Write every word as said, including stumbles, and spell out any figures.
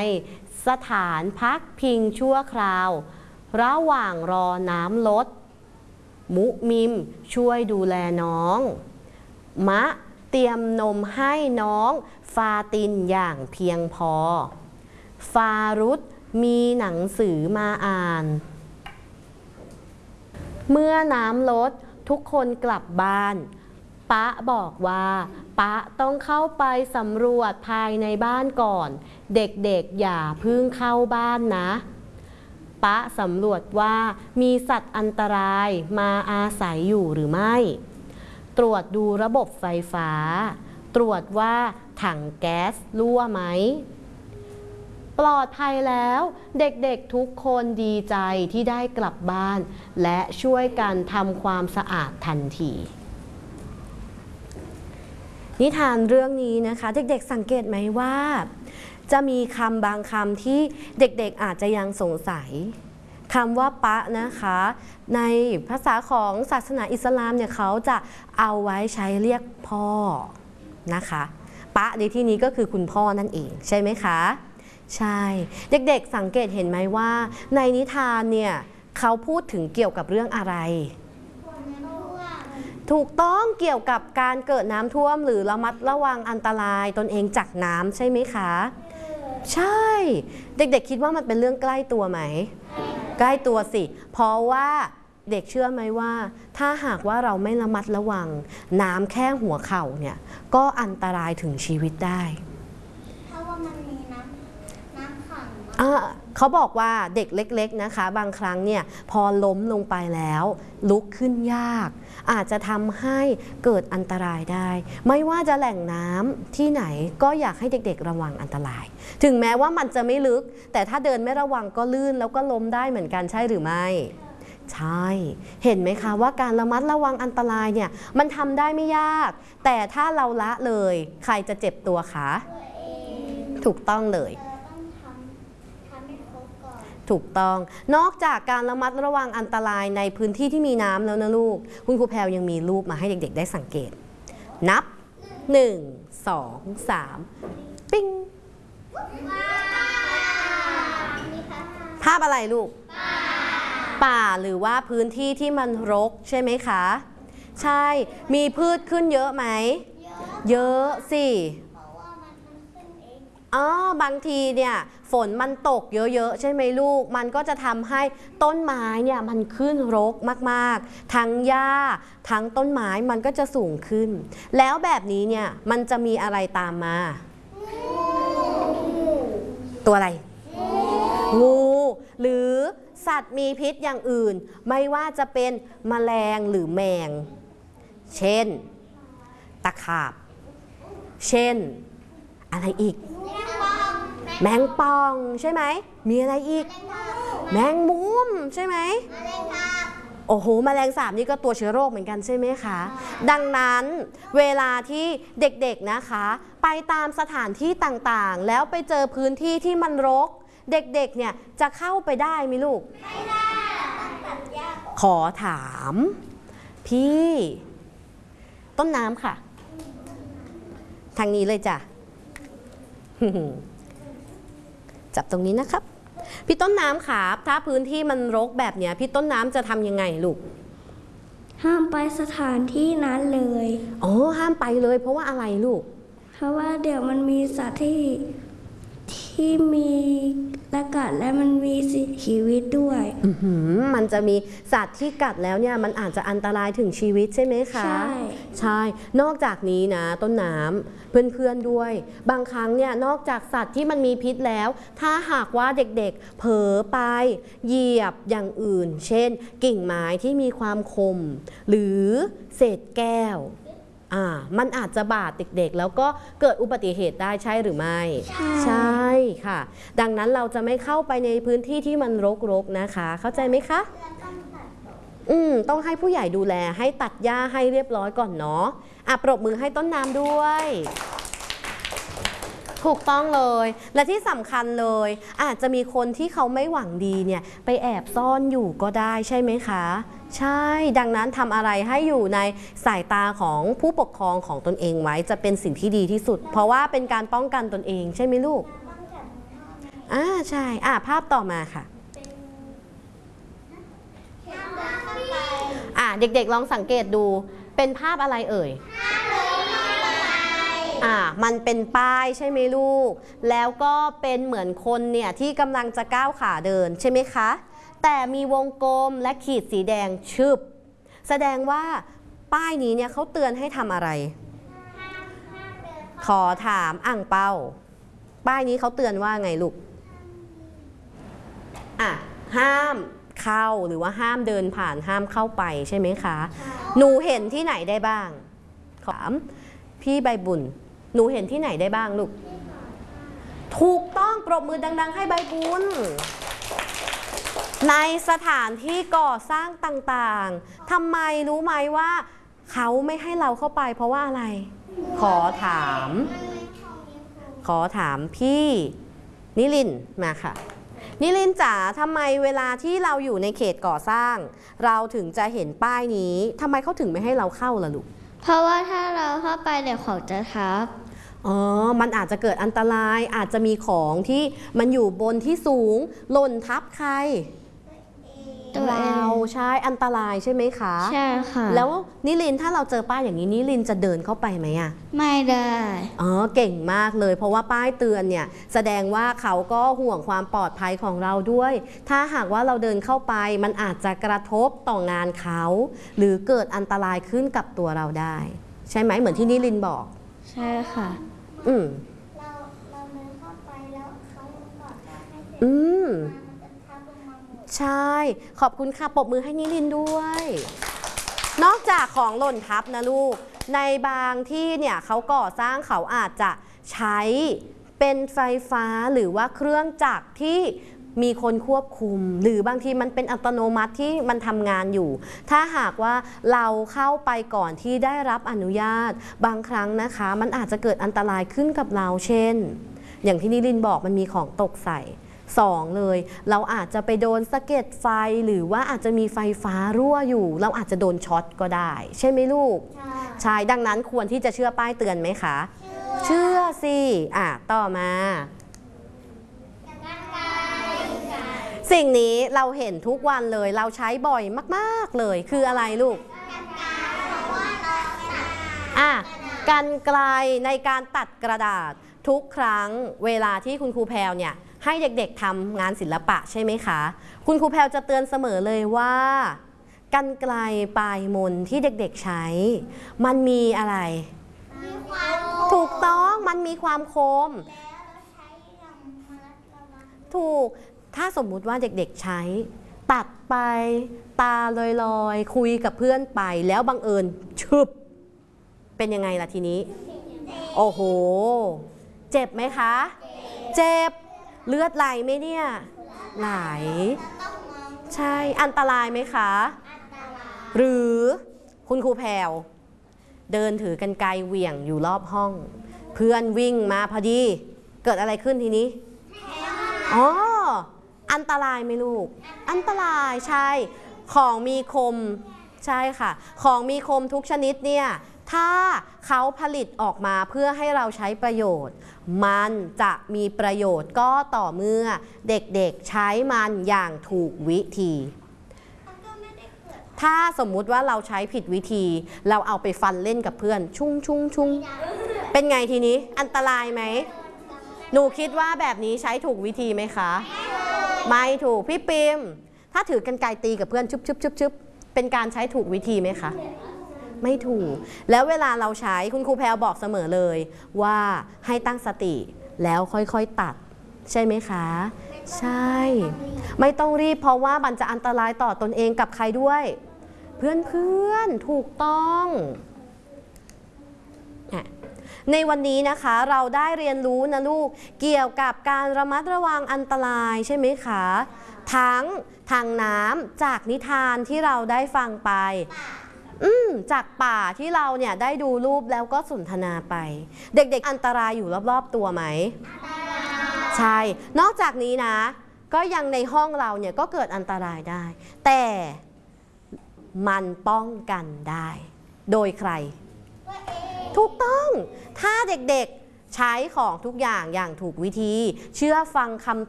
สถานพักพิงชั่วคราวระหว่างรอน้ำลดมุมิมช่วยดูแลน้องมะเตรียมนมให้น้องฟาตินอย่างเพียงพอฟารุตมีหนังสือมาอ่านเมื่อน้ำลดทุกคนกลับบ้านปะบอกว่าปะต้องเข้าไปสำรวจภายในบ้านก่อนเด็กๆอย่าเพิ่งเข้าบ้านนะปะสำรวจว่ามีสัตว์อันตรายมาอาศัยอยู่หรือไม่ตรวจดูระบบไฟฟ้าตรวจว่าถังแก๊สรั่วไหมปลอดภัยแล้วเด็กๆทุกคนดีใจที่ได้กลับบ้านและช่วยกันทำความสะอาดทันทีนิทานเรื่องนี้นะคะเด็กๆสังเกตไหมว่าจะมีคำบางคำที่เด็กๆอาจจะยังสงสัยคำว่าปะนะคะในภาษาของศาสนาอิสลามเนี่ยเขาจะเอาไว้ใช้เรียกพ่อนะคะปะในที่นี้ก็คือคุณพ่อนั่นเองใช่ไหมคะใช่เด็กๆสังเกตเห็นไหมว่าในนิทานเนี่ยเขาพูดถึงเกี่ยวกับเรื่องอะไรถูกต้องเกี่ยวกับการเกิดน้ำท่วมหรือระมัดระวังอันตรายตนเองจากน้ำใช่ไหมคะใช่เด็กๆคิดว่ามันเป็นเรื่องใกล้ตัวไหมใกล้ตัวสิเพราะว่าเด็กเชื่อไหมว่าถ้าหากว่าเราไม่ระมัดระวังน้ำแค่หัวเข่าเนี่ยก็อันตรายถึงชีวิตได้เพราะว่ามันมีน้ำน้ำขังอ่ะเขาบอกว่าเด็กเล็กๆนะคะบางครั้งเนี่ยพอล้มลงไปแล้วลุกขึ้นยากอาจจะทำให้เกิดอันตรายได้ไม่ว่าจะแหล่งน้ำที่ไหนก็อยากให้เด็กๆระวังอันตรายถึงแม้ว่ามันจะไม่ลึกแต่ถ้าเดินไม่ระวังก็ลื่นแล้วก็ล้มได้เหมือนกันใช่หรือไม่ใช่เห็นไหมคะว่าการระมัดระวังอันตรายเนี่ยมันทำได้ไม่ยากแต่ถ้าเราละเลยใครจะเจ็บตัวคะถูกต้องเลยถูกต้องนอกจากการระมัดระวังอันตรายในพื้นที่ที่มีน้ำแล้วนะลูกคุณครูแพรวยังมีรูปมาให้เด็กๆได้สังเกตนับหนึ่ง สอง สามปิ้งภาพอะไรลูกป่าหรือว่าพื้นที่ที่มันรกใช่ไหมคะใช่มีพืชขึ้นเยอะไหมเยอะสิอ๋อบางทีเนี่ยฝนมันตกเยอะๆใช่ไหมลูกมันก็จะทำให้ต้นไม้เนี่ยมันขึ้นรกมากๆทั้งหญ้าทั้งต้นไม้มันก็จะสูงขึ้นแล้วแบบนี้เนี่ยมันจะมีอะไรตามมาตัวอะไรงูหรือสัตว์มีพิษอย่างอื่นไม่ว่าจะเป็นแมลงหรือแมงเช่นตะขาบเช่นอะไรอีกแมงป่องใช่ไหมมีอะไรอีกแมงมุมใช่ไหมโอ้โหแมลงสาบนี่ก็ตัวเชื้อโรคเหมือนกันใช่ไหมคะดังนั้นเวลาที่เด็กๆนะคะไปตามสถานที่ต่างๆแล้วไปเจอพื้นที่ที่มันรกเด็กๆเนี่ยจะเข้าไปได้ไหมลูกไม่ได้ขอถามพี่ต้นน้ำค่ะทางนี้เลยจ้ะจับตรงนี้นะครับพี่ต้นน้ำครับถ้าพื้นที่มันรกแบบเนี้ยพี่ต้นน้ำจะทำยังไงลูกห้ามไปสถานที่นั้นเลยอ๋อห้ามไปเลยเพราะว่าอะไรลูกเพราะว่าเดี๋ยวมันมีสัตว์ที่ที่มีและกัดและมันมีชีวิตด้วยมันจะมีสัตว์ที่กัดแล้วเนี่ยมันอาจจะอันตรายถึงชีวิตใช่ไหมคะใช่ใช่นอกจากนี้นะต้นน้ำเพื่อนๆด้วยบางครั้งเนี่ยนอกจากสัตว์ที่มันมีพิษแล้วถ้าหากว่าเด็กๆเผลอไปเหยียบอย่างอื่นเช่นกิ่งไม้ที่มีความคมหรือเศษแก้วอ่ามันอาจจะบาดเด็กๆแล้วก็เกิดอุบัติเหตุได้ใช่หรือไม่ใช่ใช่ค่ะดังนั้นเราจะไม่เข้าไปในพื้นที่ที่มันรกๆนะคะเข้าใจไหมคะอืมต้องให้ผู้ใหญ่ดูแลให้ตัดหญ้าให้เรียบร้อยก่อนเนาะอ่ะปรบมือให้ต้นน้ำด้วยถูกต้องเลยและที่สำคัญเลยอาจจะมีคนที่เขาไม่หวังดีเนี่ยไปแอบซ่อนอยู่ก็ได้ใช่ไหมคะใช่ดังนั้นทำอะไรให้อยู่ในสายตาของผู้ปกครองของตนเองไว้จะเป็นสิ่งที่ดีที่สุดเพราะว่าเป็นการป้องกันตนเองใช่ไหมลูกอ่าใช่อ่าภาพต่อมาค่ะอ่าเด็กๆลองสังเกตดูเป็นภาพอะไรเอ่ยอ่ามันเป็นป้ายใช่ไหมลูกแล้วก็เป็นเหมือนคนเนี่ยที่กำลังจะก้าวขาเดินใช่ไหมคะแต่มีวงกลมและขีดสีแดงชึบแสดงว่าป้ายนี้เนี่ยเขาเตือนให้ทำอะไรขอถามอ่างเปาป้ายนี้เขาเตือนว่าไงลูกอ่ะห้ามเข้าหรือว่าห้ามเดินผ่านห้ามเข้าไปใช่ไหมคะหนูเห็นที่ไหนได้บ้างถามพี่ใบบุญหนูเห็นที่ไหนได้บ้างลูกถูกต้องปรบมือดังๆให้ใบบุญในสถานที่ก่อสร้างต่างๆทำไมรู้ไหมว่าเขาไม่ให้เราเข้าไปเพราะว่าอะไรขอถามขอถามพี่นิลินทร์มาค่ะนิลินทร์จ๋าทำไมเวลาที่เราอยู่ในเขตก่อสร้างเราถึงจะเห็นป้ายนี้ทำไมเขาถึงไม่ให้เราเข้าล่ะลูกเพราะว่าถ้าเราเข้าไปเดี๋ยวของจะทับอ๋อมันอาจจะเกิดอันตรายอาจจะมีของที่มันอยู่บนที่สูงหล่นทับใครเราใช่อันตรายใช่ไหมคะใช่ค่ะแล้วนิลินถ้าเราเจอป้ายอย่างนี้นิลินจะเดินเข้าไปไหมอะไม่ได้อ๋อเก่งมากเลยเพราะว่าป้ายเตือนเนี่ยแสดงว่าเขาก็ห่วงความปลอดภัยของเราด้วยถ้าหากว่าเราเดินเข้าไปมันอาจจะกระทบต่องานเขาหรือเกิดอันตรายขึ้นกับตัวเราได้ใช่ไหมเหมือนที่นิลินบอกใช่ค่ะอืมเราเราเดินเข้าไปแล้วเขากอดเราให้เสร็จอืมใช่ขอบคุณค่ะปรบมือให้นิลินด้วยนอกจากของหล่นทับนะลูกในบางที่เนี่ยเขาก่อสร้างเขาอาจจะใช้เป็นไฟฟ้าหรือว่าเครื่องจักรที่มีคนควบคุมหรือบางทีมันเป็นอัตโนมัติที่มันทำงานอยู่ถ้าหากว่าเราเข้าไปก่อนที่ได้รับอนุญาตบางครั้งนะคะมันอาจจะเกิดอันตรายขึ้นกับเราเช่นอย่างที่นิลินบอกมันมีของตกใส่สองเลยเราอาจจะไปโดนสะเก็ดไฟหรือว่าอาจจะมีไฟฟ้ารั่วอยู่เราอาจจะโดนช็อตก็ได้ใช่ไหมลูกใช่ดังนั้นควรที่จะเชื่อป้ายเตือนไหมคะเชื่อสิอ่ะต่อมาสิ่งนี้เราเห็นทุกวันเลยเราใช้บ่อยมากๆเลยคืออะไรลูกอ่ะกรรไกรในการตัดกระดาษทุกครั้งเวลาที่คุณครูแพรวเนี่ยให้เด็กๆทำงานศิลปะใช่ไหมคะคุณครูแพรวจะเตือนเสมอเลยว่ากรรไกรปลายมนที่เด็กๆใช้มันมีอะไรถูกต้องมันมีความคมถูกถ้าสมมุติว่าเด็กๆใช้ตัดไปตาลอยๆคุยกับเพื่อนไปแล้วบังเอิญชึบเป็นยังไงล่ะทีนี้โอ้โหเจ็บไหมคะเจ็บเลือดไหลไหมเนี่ยไหลใช่อันตรายไหมคะหรือคุณครูแพรวเดินถือกรรไกรเหวี่ยงอยู่รอบห้องเพื่อนวิ่งมาพอดีเกิดอะไรขึ้นทีนี้อ๋ออันตรายไหมลูกอันตรายใช่ของมีคมใช่ค่ะของมีคมทุกชนิดเนี่ยถ้าเขาผลิตออกมาเพื่อให้เราใช้ประโยชน์มันจะมีประโยชน์ก็ต่อเมื่อเด็กๆใช้มันอย่างถูกวิธีถ้าสมมุติว่าเราใช้ผิดวิธีเราเอาไปฟันเล่นกับเพื่อนชุ่งชุ่งชุ่งเป็นไงทีนี้อันตรายไหมหนูคิดว่าแบบนี้ใช้ถูกวิธีไหมคะไม่ถูกพี่ปิมถ้าถือกรรไกรตีกับเพื่อนชุบชุบชุบชุบเป็นการใช้ถูกวิธีไหมคะไม่ถูกแล้วเวลาเราใช้คุณครูแพรวบอกเสมอเลยว่าให้ตั้งสติแล้วค่อยๆตัดใช่ไหมคะใช่ไม่ต้องรีบเพราะว่ามันจะอันตรายต่อตนเองกับใครด้วยเพื่อนๆถูกต้องในวันนี้นะคะเราได้เรียนรู้นะลูกเกี่ยวกับการระมัดระวังอันตรายใช่ไหมคะทั้งทางน้ำจากนิทานที่เราได้ฟังไปอืมจากป่าที่เราเนี่ยได้ดูรูปแล้วก็สนทนาไปเด็กๆอันตรายอยู่รอบๆตัวไหมใช่นอกจากนี้นะก็ยังในห้องเราเนี่ยก็เกิดอันตรายได้แต่มันป้องกันได้โดยใครถูกต้องถ้าเด็กๆใช้ของทุกอย่างอย่างถูกวิธีเชื่อฟังคำ